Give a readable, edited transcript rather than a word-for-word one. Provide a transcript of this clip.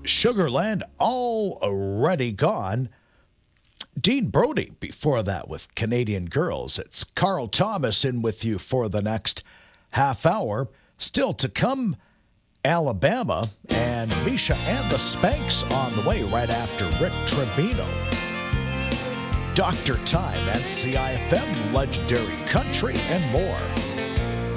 Sugarland already gone. Dean Brody before that with Canadian Girls. It's Carl Thomas in with you for the next half hour. Still to come, Alabama and Misha and the Spanks on the way right after Rick Trevino. Dr. Time, NCIFM, Legendary Country, and more.